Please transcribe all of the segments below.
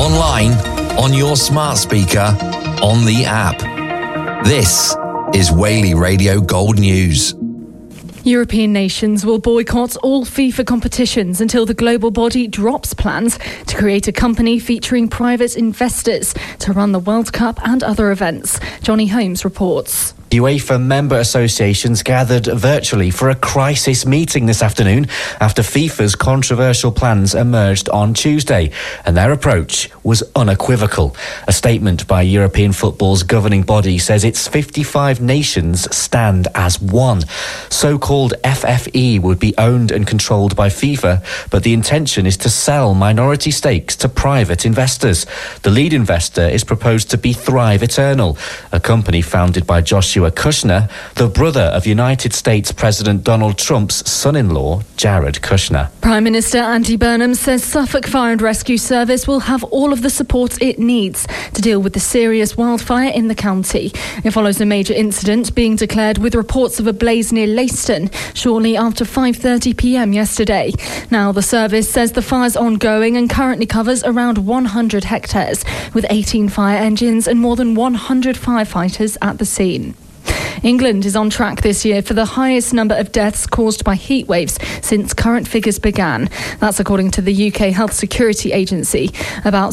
online, on your smart speaker, on the app. This is Whaley Radio Gold News. European nations will boycott all FIFA competitions until the global body drops plans to create a company featuring private investors to run the World Cup and other events. Johnny Holmes reports. UEFA member associations gathered virtually for a crisis meeting this afternoon after FIFA's controversial plans emerged on Tuesday, and their approach was unequivocal. A statement by European football's governing body says its 55 nations stand as one. So-called FFE would be owned and controlled by FIFA, but the intention is to sell minority stakes to private investors. The lead investor is proposed to be Thrive Eternal, a company founded by Joshua Kushner, the brother of United States President Donald Trump's son-in-law, Jared Kushner. Prime Minister Andy Burnham says Suffolk Fire and Rescue Service will have all of the support it needs to deal with the serious wildfire in the county. It follows a major incident being declared with reports of a blaze near Leiston shortly after 5:30 p.m. yesterday. Now the service says the fire's ongoing and currently covers around 100 hectares with 18 fire engines and more than 100 firefighters at the scene. England is on track this year for the highest number of deaths caused by heat waves since current figures began. That's according to the UK Health Security Agency. About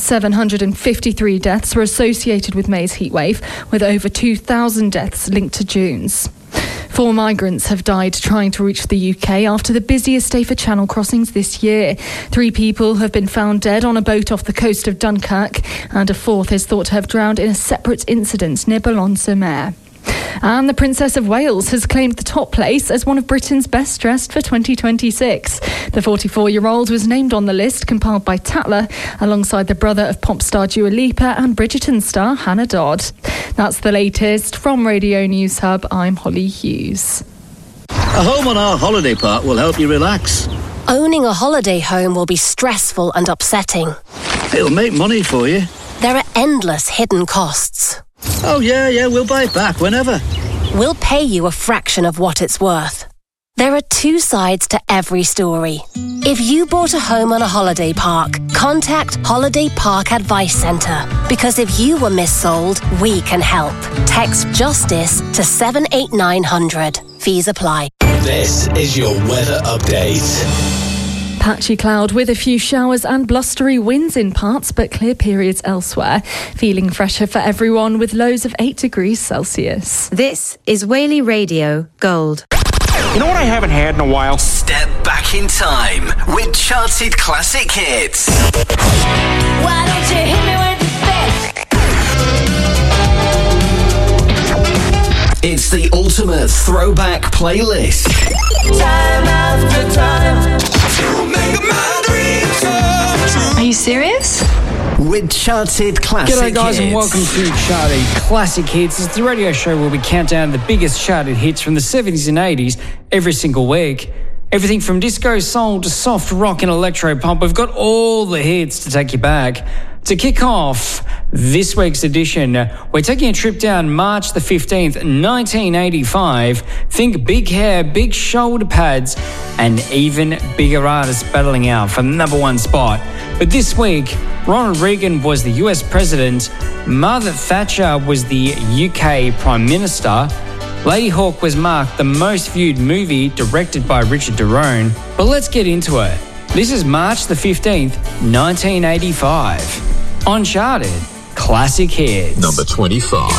753 deaths were associated with May's heatwave, with over 2,000 deaths linked to June's. 4 migrants have died trying to reach the UK after the busiest day for channel crossings this year. 3 people have been found dead on a boat off the coast of Dunkirk, and a 4th is thought to have drowned in a separate incident near Boulogne-sur-Mer. And the Princess of Wales has claimed the top place as one of Britain's best dressed for 2026. The 44-year-old was named on the list compiled by Tatler alongside the brother of pop star Dua Lipa and Bridgerton star Hannah Dodd. That's the latest from Radio News Hub. I'm Holly Hughes. A home on our holiday park will help you relax. Owning a holiday home will be stressful and upsetting. It'll make money for you. There are endless hidden costs. Oh, yeah, we'll buy it back whenever. We'll pay you a fraction of what it's worth. There are 2 sides to every story. If you bought a home on a holiday park, contact Holiday Park Advice Centre. Because if you were missold, we can help. Text JUSTICE to 78900. Fees apply. This is your weather update. Patchy cloud with a few showers and blustery winds in parts, but clear periods elsewhere. Feeling fresher for everyone with lows of 8 degrees Celsius. This is Whaley Radio Gold. You know what I haven't had in a while? Step back in time with charted classic hits. Why don't you hit me with the best? It's the ultimate throwback playlist. Time after time. Are you serious? With charted classic hits. G'day guys and welcome to Charted Classic Hits. It's the radio show where we count down the biggest charted hits from the 70s and 80s every single week. Everything from disco, soul to soft rock and electro pop. We've got all the hits to take you back. To kick off this week's edition, we're taking a trip down March the 15th, 1985. Think big hair, big shoulder pads, and even bigger artists battling out for the number 1 spot. But this week, Ronald Reagan was the US President, Margaret Thatcher was the UK Prime Minister, Ladyhawke was marked the most viewed movie directed by Richard Derone. But let's get into it. This is March the 15th, 1985. On Charted Classic Hits. Number 25.